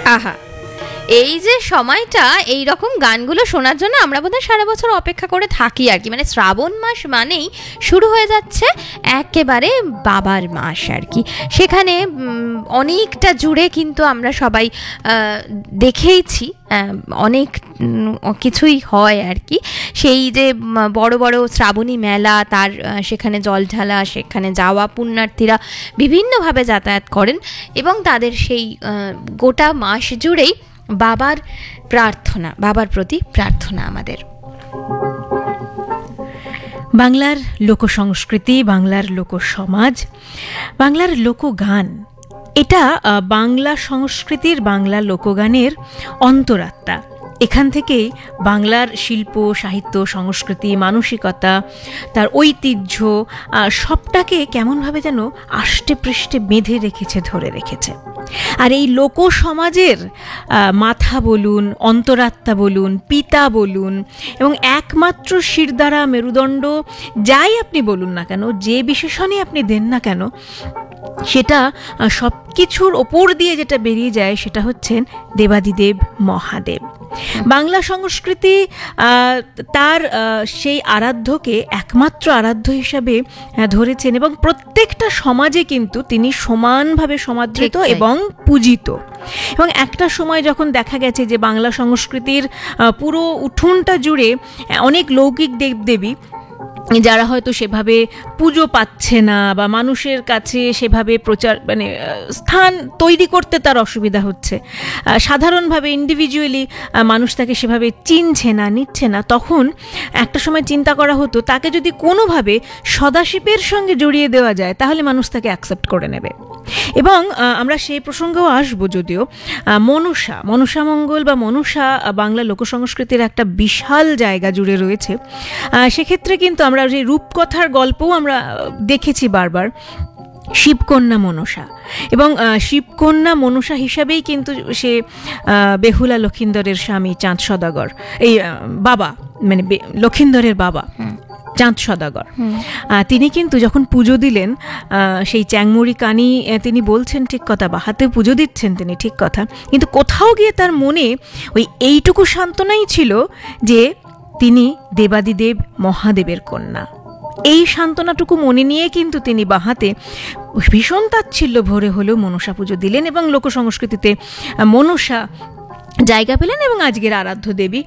আহা, এই যে সময়টা এই রকম গানগুলো শোনার জন্য আমরা বোধহয় সারা বছর অপেক্ষা করে থাকি আর কি। মানে শ্রাবণ মাস মানেই শুরু হয়ে যাচ্ছে একেবারে বাবার মাস আর কি। সেখানে অনেকটা জুড়ে কিন্তু আমরা সবাই দেখেইছি অনেক কিছুই হয় আর কি। সেই যে বড় বড় শ্রাবণী মেলা, তার সেখানে জল ঢালা, সেখানে যাওয়া, পুণ্যার্থীরা বিভিন্নভাবে যাতায়াত করেন এবং তাদের সেই গোটা মাস জুড়েই বাবার প্রার্থনা, বাবার প্রতি প্রার্থনা আমাদের। বাংলার লোকসংস্কৃতি, বাংলার লোকসমাজ, বাংলার লোকগান, এটা বাংলা সংস্কৃতির, বাংলা লোকগানের অন্তরাত্মা। এখান থেকেই বাংলার শিল্প, সাহিত্য, সংস্কৃতি, মানসিকতা, তার ঐতিহ্য সবটাকে কেমনভাবে যেন আষ্টে পৃষ্ঠে বেঁধে রেখেছে, ধরে রেখেছে। আর এই লোকসমাজের মাথা বলুন, অন্তরাত্মা বলুন, পিতা বলুন, এবং একমাত্র শিরদাঁড়া, মেরুদণ্ড, যাই আপনি বলুন না কেন, যে বিশেষণই আপনি দেন না কেন, সেটা সব কিছুর ওপর দিয়ে যেটা বেরিয়ে যায় সেটা হচ্ছেন দেবাদিদেব মহাদেব। বাংলা সংস্কৃতি তার সেই আরাধ্যকে একমাত্র আরাধ্য হিসাবে ধরেছেন এবং প্রত্যেকটা সমাজে কিন্তু তিনি সমানভাবে সমাদৃত এবং পূজিত। এবং একটা সময় যখন দেখা গেছে যে বাংলা সংস্কৃতির পুরো উঠোনটা জুড়ে অনেক লৌকিক দেবদেবী, যারা হয়তো সেভাবে পুজো পাচ্ছে না বা মানুষের কাছে সেভাবে প্রচার, মানে স্থান তৈরি করতে তার অসুবিধা হচ্ছে, সাধারণভাবে ইন্ডিভিজুয়ালি মানুষ তাকে সেভাবে চিনছে না, নিচ্ছে না, তখন একটা সময় চিন্তা করা হতো তাকে যদি কোনোভাবে সদাশিবের সঙ্গে জড়িয়ে দেওয়া যায় তাহলে মানুষ তাকে অ্যাকসেপ্ট করে নেবে। এবং আমরা সেই প্রসঙ্গেও আসবো, যদিও মনসা মঙ্গল বা মনসা বাংলা লোকসংস্কৃতির একটা বিশাল জায়গা জুড়ে রয়েছে। সেক্ষেত্রে কিন্তু আমরা যে রূপকথার গল্পও আমরা দেখেছি বারবার, শিবকন্যা মনসা, এবং শিবকন্যা মনসা হিসাবেই কিন্তু সে বেহুলা লক্ষিন্দরের স্বামী চাঁদ সদাগর, এই বাবা, মানে লক্ষিন্দরের বাবা চাঁদ সদাগর, তিনি কিন্তু যখন পুজো দিলেন সেই চ্যাংমুড়ি কানি, তিনি বলছেন ঠিক কথা, বা হাতে পুজো দিচ্ছেন তিনি ঠিক কথা, কিন্তু কোথাও গিয়ে তার মনে ওই এইটুকু সান্ত্বনাই ছিল যে তিনি দেবাদিদেব মহাদেবের কন্যা। এই সান্ত্বনাটুকু মনে নিয়ে কিন্তু তিনি বাহাতে ভীষণ তাচ্ছিল্য ভরে হলেও মনসা পুজো দিলেন এবং লোকসংস্কৃতিতে মনসা জায়গা পেলেন। এবং আজকের আরাধ্য দেবী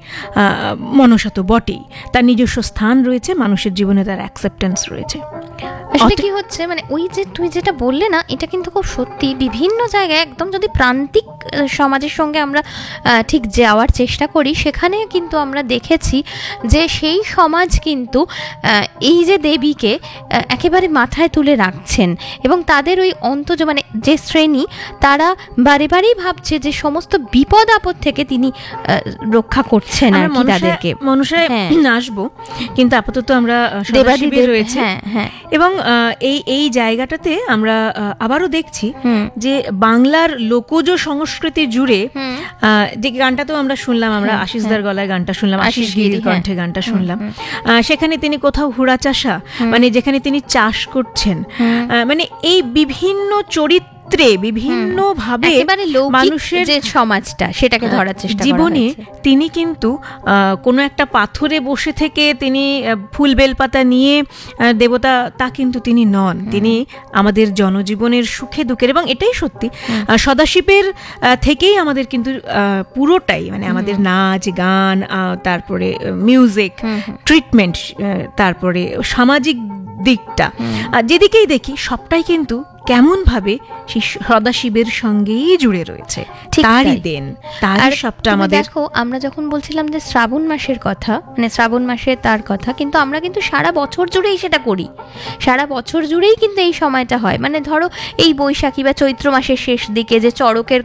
মনসা তো বটেই, তার নিজস্ব স্থান রয়েছে, মানুষের জীবনে তার অ্যাকসেপ্টেন্স রয়েছে। আসলে কি হচ্ছে, মানে ওই যে তুই যেটা বললে না, এটা কিন্তু খুব সত্যি। বিভিন্ন জায়গায় একদম যদি প্রান্তিক সমাজের সঙ্গে আমরা ঠিক যাওয়ার চেষ্টা করি, সেখানে কিন্তু আমরা দেখেছি যে সেই সমাজ কিন্তু এই যে দেবীকে একেবারে মাথায় তুলে রাখছেন এবং তাদের ওই মানে যে শ্রেণী, তারা বারে বারেই ভাবছে যে সমস্ত বিপদ আপদ থেকে তিনি রক্ষা করছেন আর কি তাদেরকে। মনসায় আসবো, কিন্তু আপাতত আমরা দেবাদিদেব রয়েছে। হ্যাঁ, এবং এই জায়গাটাতে আমরা আবারও দেখছি যে বাংলার লোকজ সংস্কৃতি জুড়ে যে গানটা তো আমরা শুনলাম, আমরা আশিসদার গলায় গানটা শুনলাম, আশিস গিরির কণ্ঠে গানটা শুনলাম, সেখানে তিনি কোথাও হুড়া চাষা, মানে যেখানে তিনি চাষ করছেন, মানে এই বিভিন্ন চরিত্র বিভিন্ন ভাবে মানুষের যে সমাজটা সেটাকে ধরার চেষ্টা জীবনে তিনি কিন্তু কোনো একটা পাথরে বসে থেকে তিনি ফুল বেলপাতা নিয়ে দেবতা, তা কিন্তু তিনি নন। তিনি আমাদের জনজীবনের সুখে দুঃখের, এবং এটাই সত্যি সদাশিবের থেকেই আমাদের কিন্তু পুরোটাই, মানে আমাদের নাচ গান, তারপরে মিউজিক, ট্রিটমেন্ট, তারপরে সামাজিক দিকটা, যেদিকেই দেখি সবটাই কিন্তু কেমন ভাবে সেই সদাশিবের সঙ্গেই জুড়ে রয়েছে, তারই দেন, তারই সবটা আমাদের। দেখো, আমরা যখন বলছিলাম যে শ্রাবণ মাসের কথা, মানে শ্রাবণ মাসে তার কথা, কিন্তু আমরা কিন্তু সারা বছর জুড়েই সেটা করি, সারা বছর জুড়েই কিন্তু এই সময়টা হয়। মানে ধরো এই বৈশাখী বা চৈত্র মাসের শেষ দিকে যে চড়কের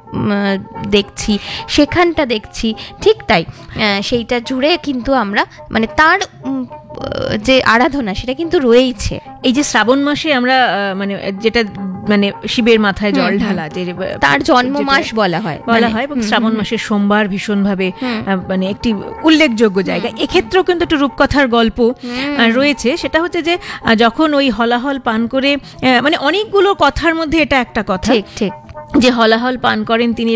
দেখছি, সেখানটা দেখছি, ঠিক তাই সেইটা জুড়ে কিন্তু আমরা, মানে তার যে আরাধনা সেটা কিন্তু রয়েইছে। এই যে শ্রাবণ মাসে আমরা মানে যেটা, মানে শিবের মাথায় জল ঢালা, যে তার জন্ম মাস বলা হয়, এবং শ্রাবণ মাসের সোমবার ভীষণভাবে মানে একটি উল্লেখযোগ্য জায়গা। এক্ষেত্রেও কিন্তু একটু রূপকথার গল্প রয়েছে। সেটা হচ্ছে যে যখন ওই হলাহল পান করে, মানে অনেকগুলো কথার মধ্যে এটা একটা কথা, ঠিক যে হলাহল পান করেন তিনি